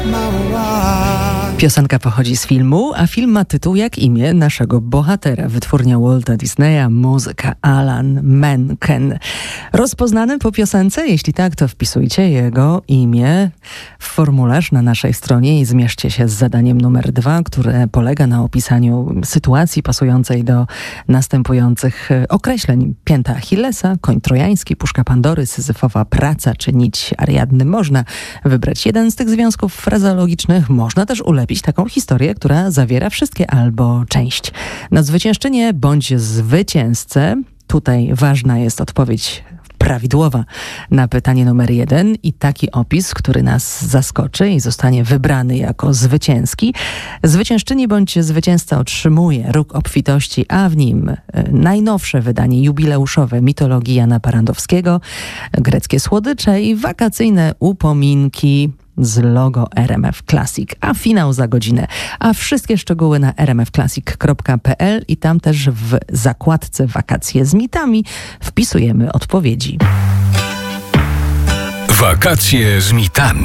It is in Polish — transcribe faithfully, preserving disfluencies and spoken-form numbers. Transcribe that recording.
Piosenka pochodzi z filmu, a film ma tytuł jak imię naszego bohatera. Wytwórnia Walta Disneya, muzyka Alan Menken. Rozpoznany po piosence? Jeśli tak, to wpisujcie jego imię w formularz na naszej stronie i zmierzcie się z zadaniem numer dwa, które polega na opisaniu sytuacji pasującej do następujących określeń. Pięta Achillesa, koń trojański, puszka Pandory, syzyfowa praca czy nić Ariadny. Można wybrać jeden z tych związków frazeologicznych. Można też ulepić taką historię, która zawiera wszystkie albo część. Na zwyciężczynię bądź zwycięzcę. Tutaj ważna jest odpowiedź prawidłowa na pytanie numer jeden i taki opis, który nas zaskoczy i zostanie wybrany jako zwycięski. Zwyciężczyni bądź zwycięzca otrzymuje Róg Obfitości, a w nim najnowsze wydanie jubileuszowe mitologii Jana Parandowskiego, greckie słodycze i wakacyjne upominki z logo R M F Classic, a finał za godzinę. A wszystkie szczegóły na r m f classic kropka p l i tam też w zakładce Wakacje z mitami wpisujemy odpowiedzi. Wakacje z mitami.